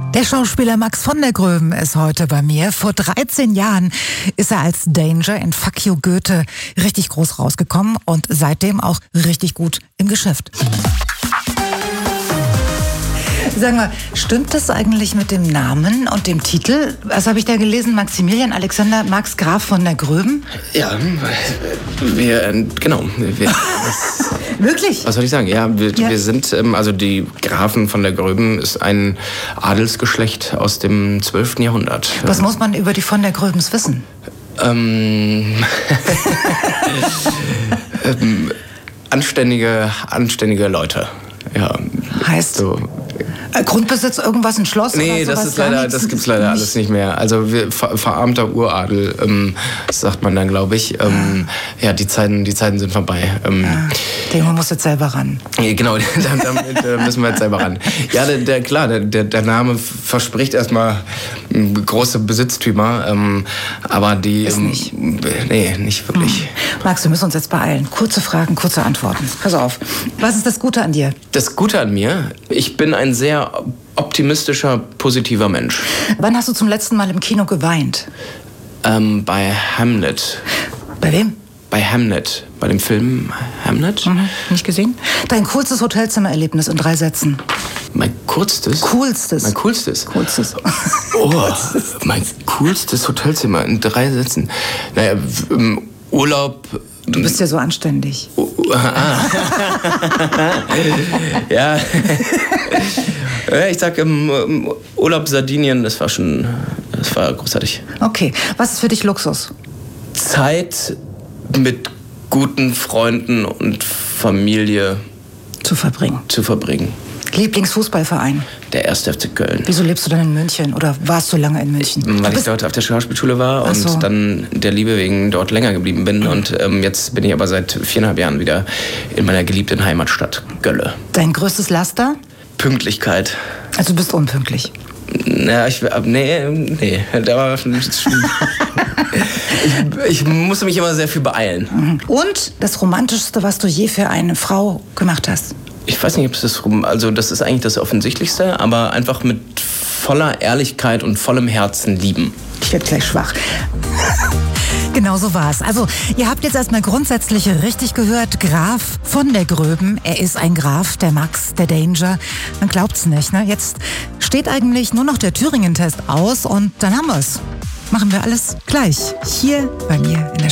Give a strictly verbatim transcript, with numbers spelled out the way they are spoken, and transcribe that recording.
Der Schauspieler Max von der Gröben ist heute bei mir. Vor dreizehn Jahren ist er als Danger in Fuck You Goethe richtig groß rausgekommen und seitdem auch richtig gut im Geschäft. Sag mal, stimmt das eigentlich mit dem Namen und dem Titel? Was habe ich da gelesen? Maximilian Alexander Max Graf von der Gröben? Ja, wir, äh, genau. Wir, was, Wirklich? Was soll ich sagen? Ja, wir, ja. wir sind, ähm, also die Grafen von der Gröben ist ein Adelsgeschlecht aus dem zwölften Jahrhundert. Was muss man über die von der Gröbens wissen? Ähm, ähm, anständige, anständige Leute. Ja. Heißt? So. Grundbesitz, irgendwas, ein Schloss? Nee, oder das sowas? ist leider, das gibt's leider alles nicht mehr. Also wir, ver, verarmter Uradel, ähm, sagt man dann, glaube ich. Ähm, ja. ja, die Zeiten, die Zeiten sind vorbei. Ähm, ja, der Junge muss jetzt selber ran. Ja, genau, da, damit äh, müssen wir jetzt selber ran. Ja, der, der, klar, der, der, der Name verspricht erstmal große Besitztümer, ähm, aber die... Ist nicht. Ähm, nee, nicht wirklich. Hm. Max, wir müssen uns jetzt beeilen. Kurze Fragen, kurze Antworten. Pass auf. Was ist das Gute an dir? Das Gute an mir? Ich bin ein sehr optimistischer, positiver Mensch. Wann hast du zum letzten Mal im Kino geweint? Ähm, bei Hamlet. Bei wem? Bei Hamlet. Bei dem Film Hamlet. Mhm. Nicht gesehen? Dein coolstes Hotelzimmererlebnis in drei Sätzen. Mein kurzstes? Coolstes. Mein coolstes? Coolstes. Oh, mein coolstes Hotelzimmer in drei Sätzen. Naja, im Urlaub... Du bist ja so anständig. Oh, ah. Ja. Ich sag im, im Urlaub Sardinien, das war schon, das war großartig. Okay, was ist für dich Luxus? Zeit mit guten Freunden und Familie zu verbringen. Zu verbringen. Lieblingsfußballverein? Der erste F C Köln. Wieso lebst du denn in München oder warst du lange in München? Weil ich dort auf der Schauspielschule war und so. dann der Liebe wegen dort länger geblieben bin. Und ähm, jetzt bin ich aber seit viereinhalb Jahren wieder in meiner geliebten Heimatstadt Gölle. Dein größtes Laster? Pünktlichkeit. Also du bist unpünktlich? Na, ich... Nee, nee. Da war ich, ich musste mich immer sehr viel beeilen. Und das Romantischste, was du je für eine Frau gemacht hast? Ich weiß nicht, ob es das... Also das ist eigentlich das Offensichtlichste, aber einfach mit voller Ehrlichkeit und vollem Herzen lieben. Ich werde gleich schwach. Genau so war's. Also, ihr habt jetzt erstmal grundsätzlich richtig gehört, Graf von der Gröben. Er ist ein Graf, der Max, der Danger. Man glaubt's nicht, ne? Jetzt steht eigentlich nur noch der Thüringen-Test aus und dann haben wir's. Machen wir alles gleich. Hier bei mir in der